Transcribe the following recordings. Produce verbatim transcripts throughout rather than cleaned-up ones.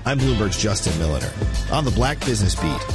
I'm Bloomberg's Justin Milliner. On the Black Business Beat.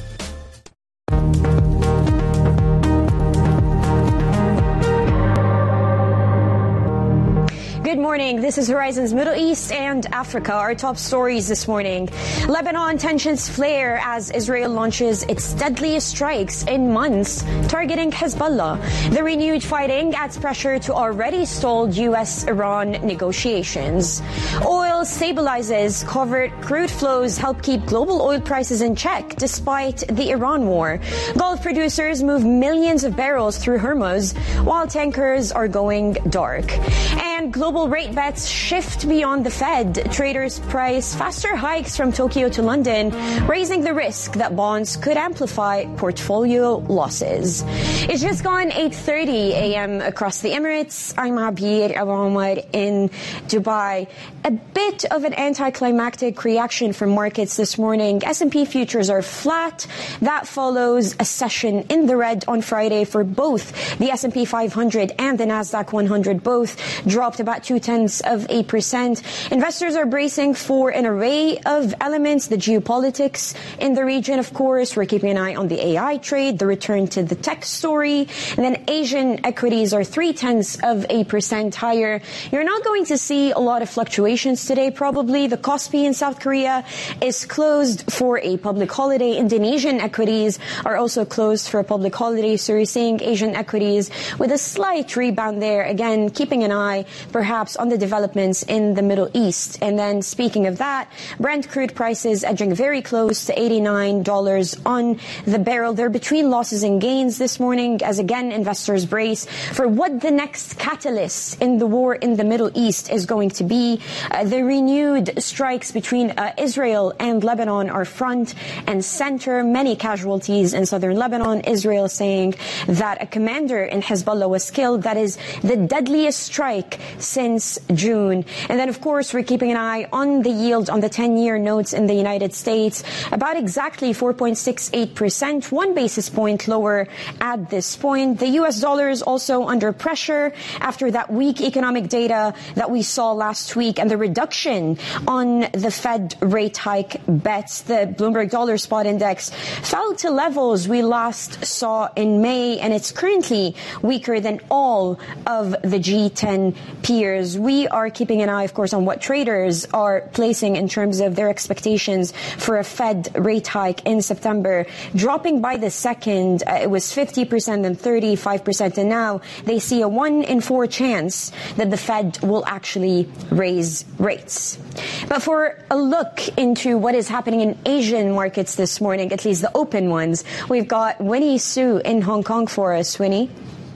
Good morning. This is Horizon's Middle East and Africa. Our top stories this morning. Lebanon tensions flare as Israel launches its deadliest strikes in months, targeting Hezbollah. The renewed fighting adds pressure to already stalled U S Iran negotiations. Oil stabilizes. Covert crude flows help keep global oil prices in check despite the Iran war. Gulf producers move millions of barrels through Hormuz while tankers are going dark. And global rate bets shift beyond the Fed. Traders price faster hikes from Tokyo to London, raising the risk that bonds could amplify portfolio losses. It's just gone eight thirty a.m. across the Emirates. I'm Abir Al-Omar in Dubai. A bit of an anticlimactic reaction from markets this morning. S and P futures are flat. That follows a session in the red on Friday for both the S and P five hundred and the Nasdaq one hundred. Both dropped about two tenths of a percent. Investors are bracing for an array of elements. The geopolitics in the region, of course. We're keeping an eye on the A I trade, the return to the tech story. And then Asian equities are three tenths of a percent higher. You're not going to see a lot of fluctuations today, probably. The Kospi in South Korea is closed for a public holiday. Indonesian equities are also closed for a public holiday. So you're seeing Asian equities with a slight rebound there. Again, keeping an eye perhaps on the developments in the Middle East. And then speaking of that, Brent crude prices edging very close to eighty-nine dollars on the barrel. They're between losses and gains this morning as again investors brace for what the next catalyst in the war in the Middle East is going to be. Uh, the renewed strikes between uh, Israel and Lebanon are front and center. Many casualties in southern Lebanon. Israel saying that a commander in Hezbollah was killed. That is the deadliest strike since June. And then, of course, we're keeping an eye on the yield on the ten-year notes in the United States, about exactly four point six eight percent, one basis point lower at this point. The U S dollar is also under pressure after that weak economic data that we saw last week and the reduction on the Fed rate hike bets. The Bloomberg Dollar Spot Index fell to levels we last saw in May, and it's currently weaker than all of the G ten peers. We are keeping an eye, of course, on what traders are placing in terms of their expectations for a Fed rate hike in September. Dropping by the second, uh, it was fifty percent and thirty-five percent, and now they see a one in four chance that the Fed will actually raise rates. But for a look into what is happening in Asian markets this morning, at least the open ones, we've got Winnie Su in Hong Kong for us. Winnie?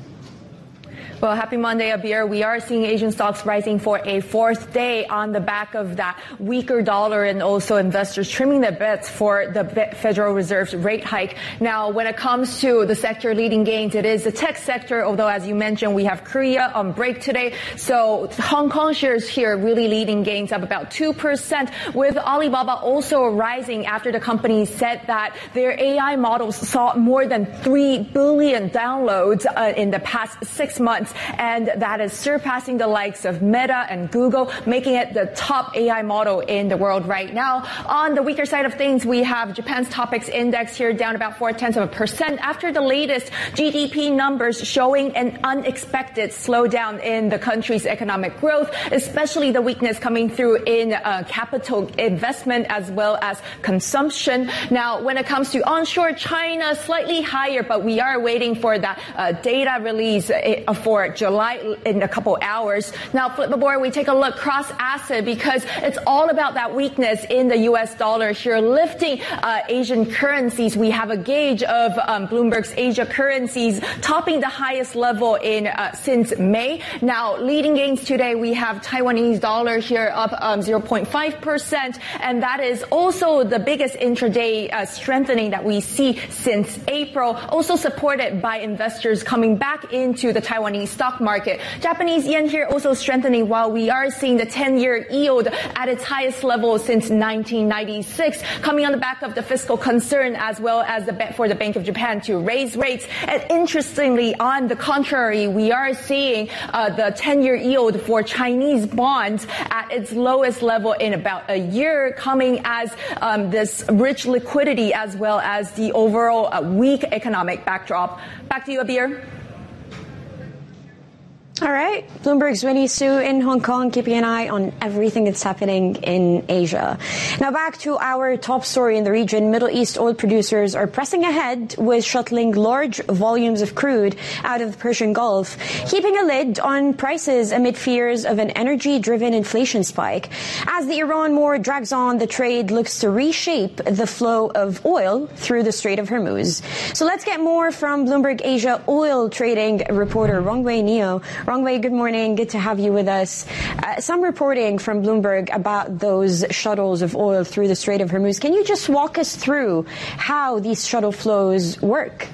Well, happy Monday, Abir. We are seeing Asian stocks rising for a fourth day on the back of that weaker dollar and also investors trimming their bets for the Federal Reserve's rate hike. Now, when it comes to the sector leading gains, it is the tech sector, although, as you mentioned, we have Korea on break today. So Hong Kong shares here really leading gains up about two percent, with Alibaba also rising after the company said that their A I models saw more than three billion downloads uh, in the past six months. And that is surpassing the likes of Meta and Google, making it the top A I model in the world right now. On the weaker side of things, we have Japan's Topix index here down about four tenths of a percent after the latest G D P numbers showing an unexpected slowdown in the country's economic growth, especially the weakness coming through in uh, capital investment as well as consumption. Now, when it comes to onshore China, slightly higher, but we are waiting for that uh, data release uh, for July in a couple hours. Now, flip the board, we take a look cross asset because it's all about that weakness in the U S dollar here, lifting uh, Asian currencies. We have a gauge of um, Bloomberg's Asia currencies topping the highest level in uh, since May. Now, leading gains today, we have Taiwanese dollar here up um, zero point five percent, and that is also the biggest intraday uh, strengthening that we see since April, also supported by investors coming back into the Taiwanese Chinese stock market. Japanese yen here also strengthening while we are seeing the ten-year yield at its highest level since nineteen ninety-six, coming on the back of the fiscal concern as well as the for the Bank of Japan to raise rates. And interestingly, on the contrary, we are seeing uh, the ten-year yield for Chinese bonds at its lowest level in about a year, coming as um, this rich liquidity as well as the overall uh, weak economic backdrop. Back to you, Abir. All right. Bloomberg's Winnie Su in Hong Kong, keeping an eye on everything that's happening in Asia. Now back to our top story in the region. Middle East oil producers are pressing ahead with shuttling large volumes of crude out of the Persian Gulf, keeping a lid on prices amid fears of an energy-driven inflation spike. As the Iran war drags on, the trade looks to reshape the flow of oil through the Strait of Hormuz. So let's get more from Bloomberg Asia oil trading reporter Rongwei Neo. Rongwei, good morning. Good to have you with us. Uh, some reporting from Bloomberg about those shuttles of oil through the Strait of Hormuz. Can you just walk us through how these shuttle flows work?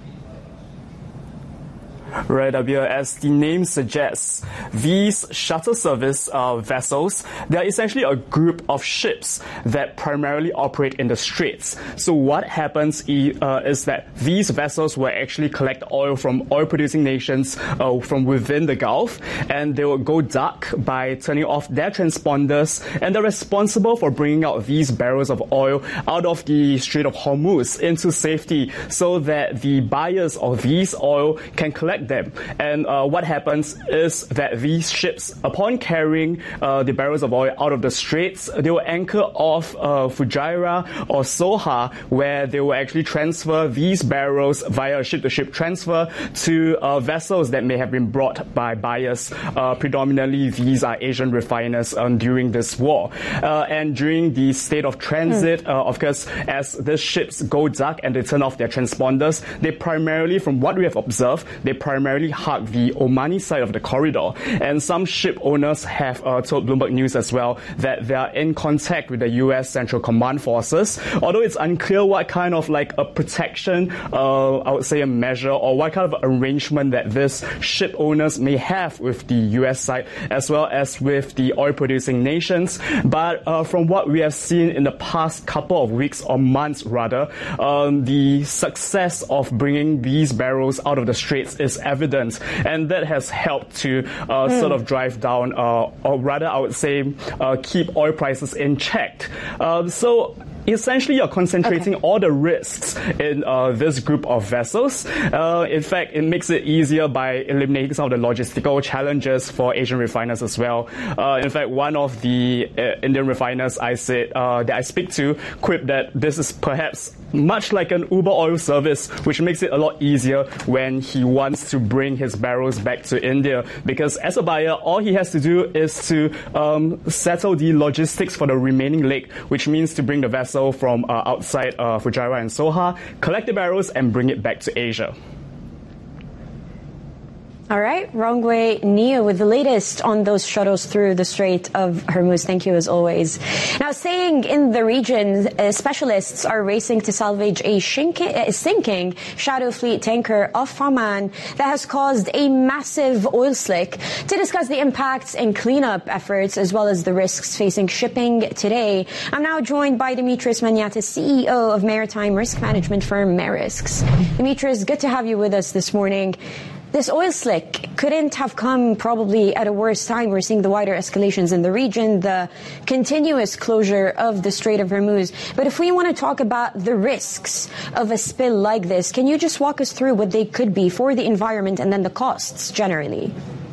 Right, Abir, as the name suggests, these shuttle service uh, vessels, they are essentially a group of ships that primarily operate in the straits. So what happens uh, is that these vessels will actually collect oil from oil-producing nations uh, from within the Gulf, and they will go dark by turning off their transponders, and they're responsible for bringing out these barrels of oil out of the Strait of Hormuz into safety so that the buyers of these oil can collect them. And uh, what happens is that these ships, upon carrying uh, the barrels of oil out of the straits, they will anchor off uh, Fujairah or Soha, where they will actually transfer these barrels via ship-to-ship transfer to uh, vessels that may have been brought by buyers. Uh, predominantly, these are Asian refiners um, during this war. Uh, and during the state of transit, mm. uh, of course, as the ships go dark and they turn off their transponders, they primarily, from what we have observed, they primarily hug the Omani side of the corridor. And some ship owners have uh, told Bloomberg News as well that they are in contact with the U S Central Command Forces, although it's unclear what kind of like a protection, uh, I would say a measure, or what kind of arrangement that this ship owners may have with the U S side as well as with the oil-producing nations. But uh, from what we have seen in the past couple of weeks or months rather, um, the success of bringing these barrels out of the straits is evident, and that has helped to uh, mm. sort of drive down, uh, or rather I would say uh, keep oil prices in check. Uh, so essentially, you're concentrating okay. all the risks in uh, this group of vessels. Uh, in fact, it makes it easier by eliminating some of the logistical challenges for Asian refiners as well. Uh, in fact, one of the uh, Indian refiners I said uh, that I speak to quipped that this is perhaps much like an Uber oil service, which makes it a lot easier when he wants to bring his barrels back to India. Because as a buyer, all he has to do is to um, settle the logistics for the remaining leg, which means to bring the vessel from uh, outside uh, Fujairah and Soha, collect the barrels and bring it back to Asia. All right, Rongwei Neo with the latest on those shuttles through the Strait of Hormuz. Thank you as always. Now, staying in the region, uh, specialists are racing to salvage a shinking, uh, sinking shadow fleet tanker off Oman that has caused a massive oil slick. To discuss the impacts and cleanup efforts as well as the risks facing shipping today, I'm now joined by Dimitris Maniatis, C E O of maritime risk management firm Marisks. Dimitris, good to have you with us this morning. This oil slick couldn't have come probably at a worse time. We're seeing the wider escalations in the region, the continuous closure of the Strait of Hormuz. But if we want to talk about the risks of a spill like this, can you just walk us through what they could be for the environment and then the costs generally?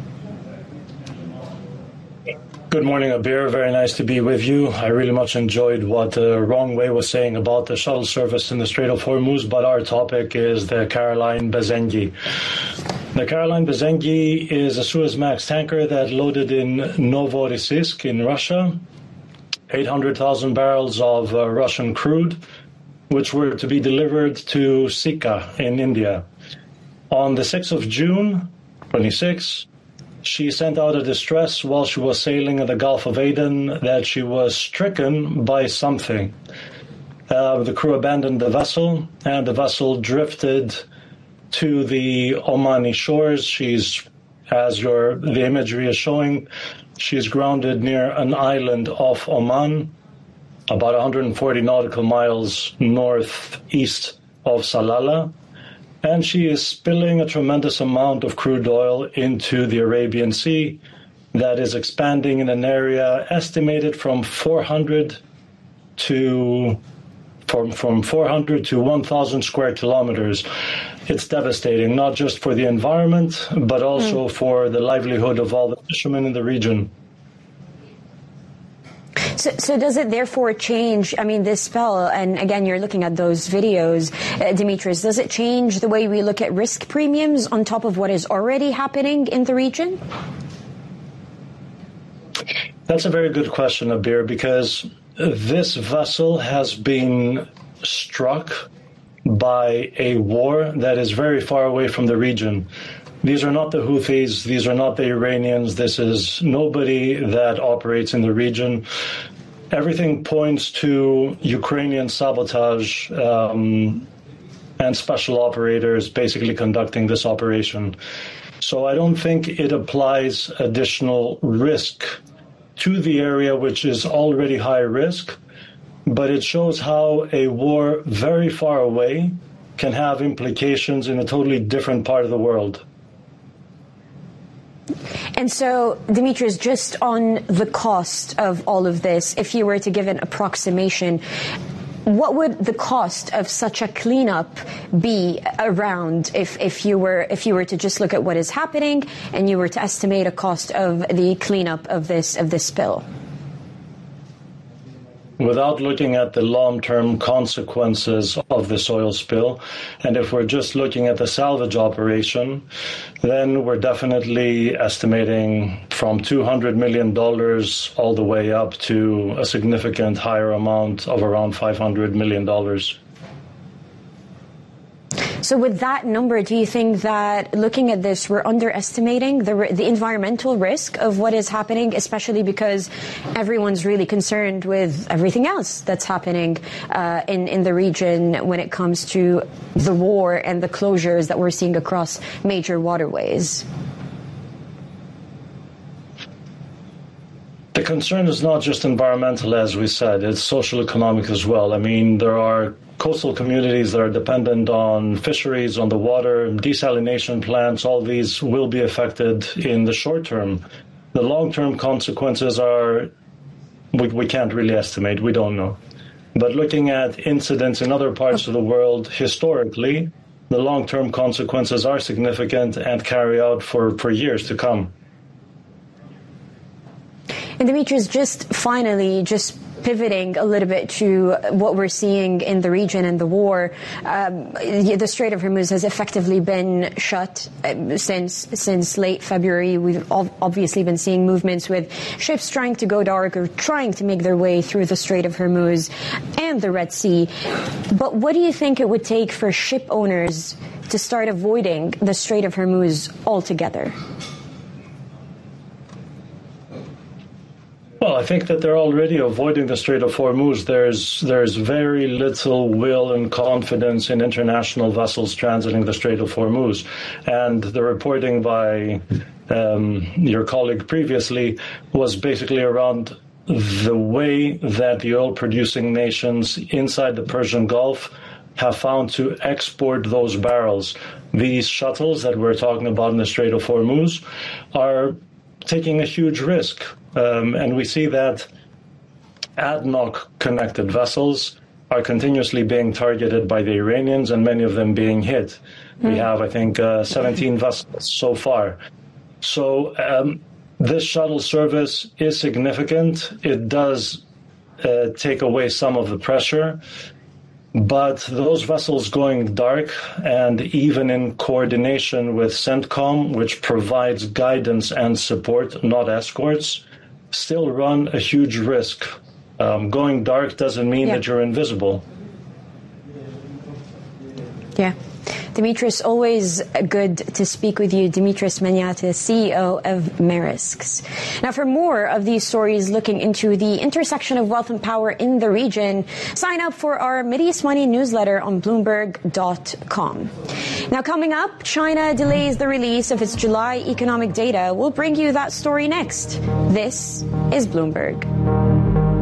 Good morning, Abir. Very nice to be with you. I really much enjoyed what uh, Rongwei was saying about the shuttle service in the Strait of Hormuz, but our topic is the Caroline Bazengi. The Caroline Bazengi is a Suezmax tanker that loaded in Novorossiysk in Russia, eight hundred thousand barrels of uh, Russian crude, which were to be delivered to Sikka in India. On the sixth of June, twenty-six, she sent out a distress while she was sailing in the Gulf of Aden that she was stricken by something. Uh, the crew abandoned the vessel, and the vessel drifted to the Omani shores. She's As your the imagery is showing, she's grounded near an island off Oman, about one hundred forty nautical miles northeast of Salalah, and she is spilling a tremendous amount of crude oil into the Arabian Sea that is expanding in an area estimated from four hundred to from, from four hundred to one thousand square kilometers. It's devastating, not just for the environment, but also mm. for the livelihood of all the fishermen in the region. So, so does it therefore change, I mean, this spell, and again, you're looking at those videos, uh, Dimitris, does it change the way we look at risk premiums on top of what is already happening in the region? That's a very good question, Abir, because this vessel has been struck by a war that is very far away from the region. These are not the Houthis, these are not the Iranians, this is nobody that operates in the region. Everything points to Ukrainian sabotage um, and special operators basically conducting this operation. So I don't think it applies additional risk to the area, which is already high risk, but it shows how a war very far away can have implications in a totally different part of the world. And so, Dimitris, just on the cost of all of this, if you were to give an approximation, what would the cost of such a cleanup be around if, if you were if you were to just look at what is happening and you were to estimate a cost of the cleanup of this of this spill? Without looking at the long-term consequences of this oil spill, and if we're just looking at the salvage operation, then we're definitely estimating from two hundred million dollars all the way up to a significant higher amount of around five hundred million dollars. So with that number, do you think that looking at this, we're underestimating the the environmental risk of what is happening, especially because everyone's really concerned with everything else that's happening uh, in, in the region when it comes to the war and the closures that we're seeing across major waterways? The concern is not just environmental, as we said, it's social economic as well. I mean, there are coastal communities that are dependent on fisheries, on the water, desalination plants. All these will be affected in the short term. The long-term consequences are, we, we can't really estimate. We don't know. But looking at incidents in other parts of the world historically, the long-term consequences are significant and carry out for, for years to come. And Dimitris, just finally, just pivoting a little bit to what we're seeing in the region and the war, um, the Strait of Hormuz has effectively been shut uh, since since late February. We've obviously been seeing movements with ships trying to go dark or trying to make their way through the Strait of Hormuz and the Red Sea. But what do you think it would take for ship owners to start avoiding the Strait of Hormuz altogether? Well, I think that they're already avoiding the Strait of Hormuz. There's there's very little will and confidence in international vessels transiting the Strait of Hormuz. And the reporting by um, your colleague previously was basically around the way that the oil-producing nations inside the Persian Gulf have found to export those barrels. These shuttles that we're talking about in the Strait of Hormuz are taking a huge risk. Um, and we see that A D N O C-connected vessels are continuously being targeted by the Iranians and many of them being hit. Mm. We have, I think, uh, seventeen vessels so far. So um, this shuttle service is significant. It does uh, take away some of the pressure. But those vessels going dark, and even in coordination with CENTCOM, which provides guidance and support, not escorts, still run a huge risk. Um, going dark doesn't mean yeah. that you're invisible. Yeah. Dimitris, always good to speak with you. Dimitris Maniatis, C E O of Maersk. Now, for more of these stories looking into the intersection of wealth and power in the region, sign up for our Mideast Money newsletter on Bloomberg dot com. Now, coming up, China delays the release of its July economic data. We'll bring you that story next. This is Bloomberg.